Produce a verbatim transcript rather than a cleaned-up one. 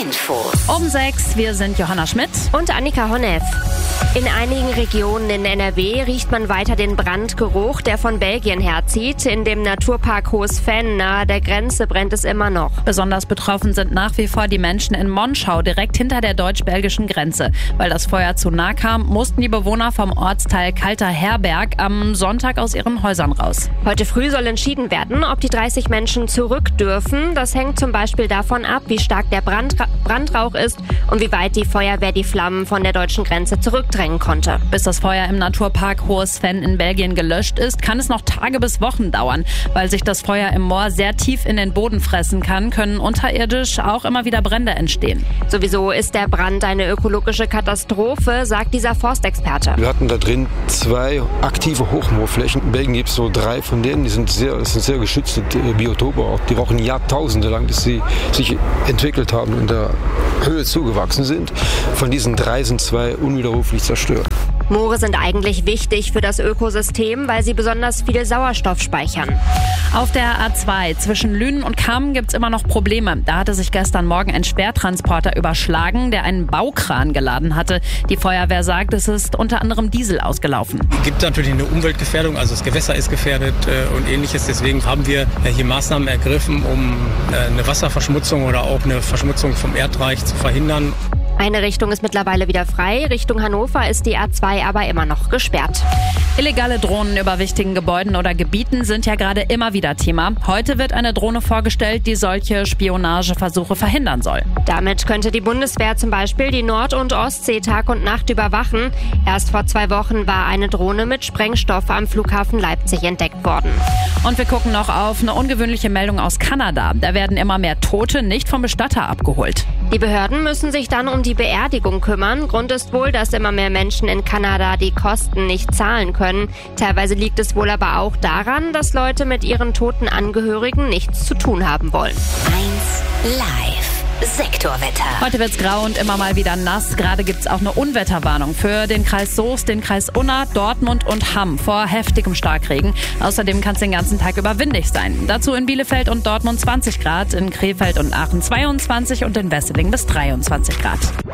Info. Um sechs, wir sind Johanna Schmidt und Annika Honneff. In einigen Regionen in N R W riecht man weiter den Brandgeruch, der von Belgien herzieht. In dem Naturpark Hohes Venn nahe der Grenze brennt es immer noch. Besonders betroffen sind nach wie vor die Menschen in Monschau, direkt hinter der deutsch-belgischen Grenze. Weil das Feuer zu nah kam, mussten die Bewohner vom Ortsteil Kalter Herberg am Sonntag aus ihren Häusern raus. Heute früh soll entschieden werden, ob die dreißig Menschen zurück dürfen. Das hängt zum Beispiel davon ab, wie stark der Brandra- Brandrauch ist und wie weit die Feuerwehr die Flammen von der deutschen Grenze zurückdrängen konnte. Bis das Feuer im Naturpark Hohes Venn in Belgien gelöscht ist, kann es noch Tage bis Wochen dauern. Weil sich das Feuer im Moor sehr tief in den Boden fressen kann, können unterirdisch auch immer wieder Brände entstehen. Sowieso ist der Brand eine ökologische Katastrophe, sagt dieser Forstexperte. Wir hatten da drin zwei aktive Hochmoorflächen. In Belgien gibt es so drei von denen, die sind sehr, das sind sehr geschützte Biotope, auch die brauchen Jahrtausende lang, bis sie sich entwickelt haben und in der Höhe zugewachsen sind. Von diesen drei sind zwei unwiderruflich zerstört. Moore sind eigentlich wichtig für das Ökosystem, weil sie besonders viel Sauerstoff speichern. Auf der A zwei zwischen Lünen und Cham gibt's immer noch Probleme. Da hatte sich gestern Morgen ein Schwertransporter überschlagen, der einen Baukran geladen hatte. Die Feuerwehr sagt, es ist unter anderem Diesel ausgelaufen. Es gibt natürlich eine Umweltgefährdung, also das Gewässer ist gefährdet äh, und ähnliches. Deswegen haben wir äh, hier Maßnahmen ergriffen, um äh, eine Wasserverschmutzung oder auch eine Verschmutzung vom Erdreich zu verhindern. Eine Richtung ist mittlerweile wieder frei. Richtung Hannover ist die A zwei aber immer noch gesperrt. Illegale Drohnen über wichtigen Gebäuden oder Gebieten sind ja gerade immer wieder Thema. Heute wird eine Drohne vorgestellt, die solche Spionageversuche verhindern soll. Damit könnte die Bundeswehr zum Beispiel die Nord- und Ostsee Tag und Nacht überwachen. Erst vor zwei Wochen war eine Drohne mit Sprengstoff am Flughafen Leipzig entdeckt worden. Und wir gucken noch auf eine ungewöhnliche Meldung aus Kanada. Da werden immer mehr Tote nicht vom Bestatter abgeholt. Die Behörden müssen sich dann um die Beerdigung kümmern. Grund ist wohl, dass immer mehr Menschen in Kanada die Kosten nicht zahlen können. Teilweise liegt es wohl aber auch daran, dass Leute mit ihren toten Angehörigen nichts zu tun haben wollen. eins Live. Sektorwetter. Heute wird's grau und immer mal wieder nass. Gerade gibt's auch eine Unwetterwarnung für den Kreis Soest, den Kreis Unna, Dortmund und Hamm vor heftigem Starkregen. Außerdem kann es den ganzen Tag über windig sein. Dazu in Bielefeld und Dortmund zwanzig Grad, in Krefeld und Aachen zweiundzwanzig und in Wesseling bis dreiundzwanzig Grad.